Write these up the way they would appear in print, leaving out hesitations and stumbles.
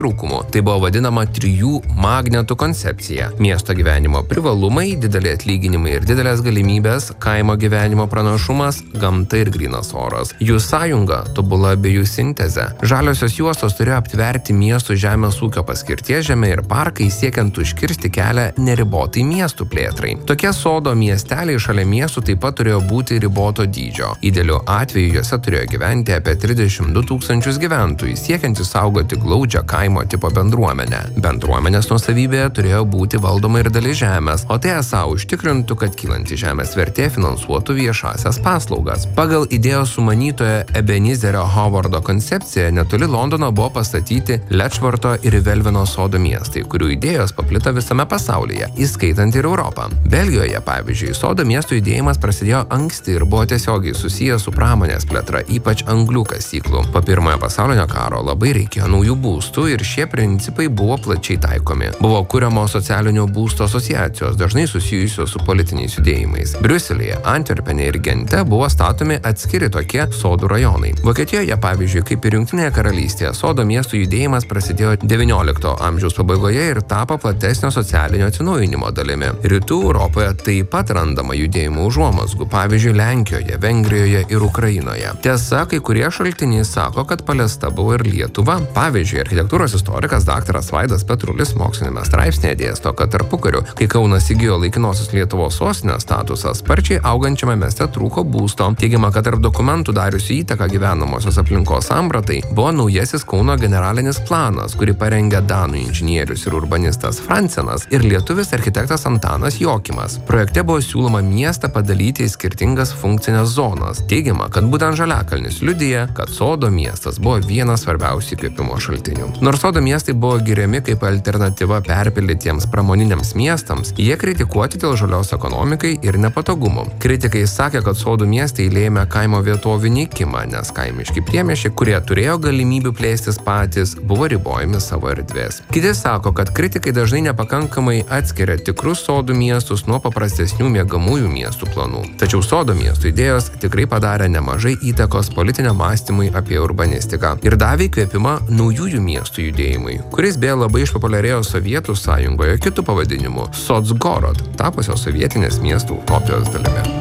trūkumų. Tai buvo vadinama 3 magnetų koncepcija. Miesto gyvenimo privalumai, dideli atlyginimai ir didelės galimybės, kaimo gyvenimo pranašumas, gamta ir grynas oras. Jų sąjunga tobula abiejų sintezė. Žaliosios juostos turėjo aptverti miestų žemės ūkio paskirties žemė ir parkai, siekiant užkirsti kelią neribotai miestų plėtrai. Tokie sodo miesteliai šalia miestų taip pat turėjo būti riboto dydžio. Idealiu atveju juose turėjo gyventi apie 32 000 gyventojų, siekiant išsaugoti glaudžią kaimo tipo bendruomenę. Bendruomenės nuosavybėje turėjo būti valdoma ir dalis žemės, o tai esą užtikrintų, kad kylanti žemės vertė finansuotų viešasias paslaugas. Pagal idėjos sumanytojo Ebenezerio Howardo koncepciją netoli Londono buvo pastatyti Letchworto ir Velvino sodo miestai, kurių idėjos paplito visame pasaulyje, įskaitant ir Europą. Belgijoje, pavyzdžiui, sodo miestų judėjimas prasidėjo anksti ir buvo tiesiogiai susijęs su pramonės plėtra, ypač anglių kasyklų. Po Pirmojo pasaulinio karo labai reikėjo naujų būstų ir šie principai buvo plačiai taikomi. Buvo kuriamos socialinio būsto asociacijos, dažnai susijusios su politiniais judėjimais. Briuselyje, Antverpene ir Gente buvo statomi atskiri tokie sodų rajonai. Vokietijoje, pavyzdžiui, kaip ir Jungtinėje karalystėje, sodo miestų judėjimas prasidėjo XIX amžiaus pabaigoje ir tapo platesnio socialinio atsinaujinimo dalimi. Rytų Europoje taip pat randama judėjimų užuomazgų, pavyzdžiui, Lenkijoje, Vengrijoje ir Ukrainoje. Tiesa, kai kurie šaltiniai sako, kad paliesta buvo ir Lietuva. Pavyzdžiui, architektūros istorikas daktaras Vaidas Petrulis mokslinėme straipsnėje dėsto, kad tarpukariu, kai Kaunas įgijo laikinosios Lietuvos sostinės statusą, sparčiai augančiame mieste trūko būsto. Teigiama, kad tarp dokumentų dariusių įtaką gyvenamosios aplinkos sampratai buvo naujasis Kauno generalinis planas, kurį parengė danų inžinierius ir urbanistas Francenas ir lietuvis architektas Antanas Jokimas. Projekte buvo siūloma miestą padalyti į skirtingas funkcinės zonas. Teigiama, kad būtent Žaliakalnis liudija, kad sodo miestas buvo vienas svarbiausių įkvėpimo šaltinių. Nors sodo miestai buvo giriami kaip alternatyva perpildytiems pramoniniams miestams, jie kritikuoti dėl žalios ekonomikai ir nepatogumų. Kritikai sakė, kad sodų miestai lėmė kaimo vietovių nykimą, nes kaimiški priemiesčiai, kurie turėjo galimybių plėstis patys, buvo ribojami savo erdvės. Kiti sako, kad kritikai dažnai nepakankamai atskiria tikrus sodų miestus nuo paprastesnių miegamųjų miestų planų. Tačiau sodo miestų idėjos tikrai padarė nemažai įtakos politiniam mąstymui apie urbanistiką ir davė įkvėpimą naujųjų miestų judėjimui, kuris beje labai išpopuliarėjo Sovietų sąjungoje kitų pavadinimu Socgorod, tapusios sovietinės miestų utopijos dalimi.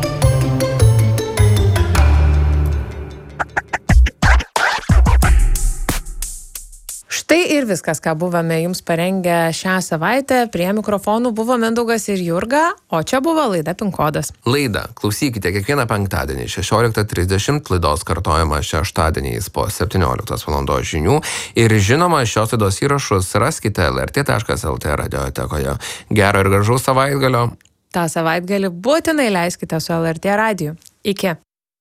Tai ir viskas, ką buvome jums parengę šią savaitę. Prie mikrofonų buvo Mindaugas ir Jurga, o čia buvo laida Pin kodas. Laidą klausykite kiekvieną penktadienį 16:30, laidos kartojama šeštadieniais po 17 val. Žinių. Ir žinoma, šios laidos įrašus raskite lrt.lt radiotekoje. Gero ir gražaus savaitgalio. tą savaitgalį būtinai leiskite su LRT radiju. Iki.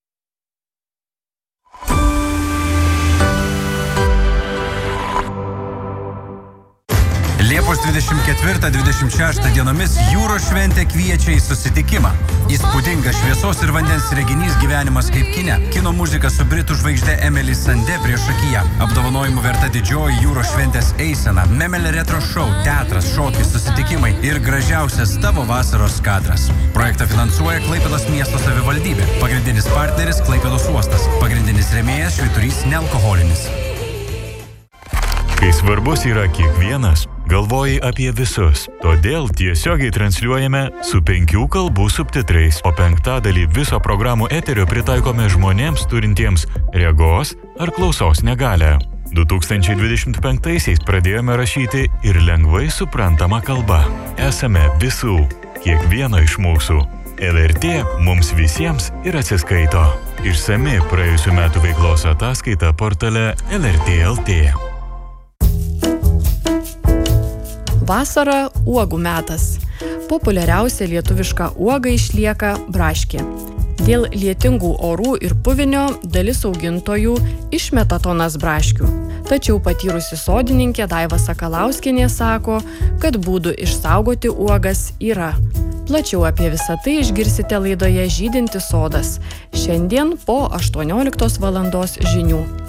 Liepos 24-26 dienomis jūros šventė kviečia į susitikimą. Įspūdingas šviesos ir vandens reginys Gyvenimas kaip kine. Kino muzika su britų žvaigžde Emily Sandé priešakyje. Apdovanojimų verta didžioji jūros šventės eisena. Memel retro show, teatras, šokis, susitikimai ir gražiausias tavo vasaros kadras. Projektą finansuoja Klaipėdos miesto savivaldybė. Pagrindinis partneris Klaipėdos uostas. Pagrindinis rėmėjas Švyturys nealkoholinis. Kai svarbus yra kiekvienas, galvoji apie visus. Todėl tiesiogiai transliuojame su 5 kalbų subtitrais, o 1/5 viso programų eterio pritaikome žmonėms turintiems regos ar klausos negalią. 2025-aisiais pradėjome rašyti ir lengvai suprantamą kalbą. Esame visų, kiekvieno iš mūsų. LRT mums visiems ir atsiskaito. Išsami praėjusių metų veiklos ataskaita portale LRT LT. Vasara uogų metas. Populiariausia lietuviška uoga išlieka braškė. Dėl lietingų orų ir puvinio dalis augintojų išmeta tonas braškių. Tačiau patyrusi sodininkė Daiva Sakalauskienė sako, kad būdų išsaugoti uogas yra. Plačiau apie visą tai išgirsite laidoje Žydintis sodas. Šiandien po 18 val. Žinių.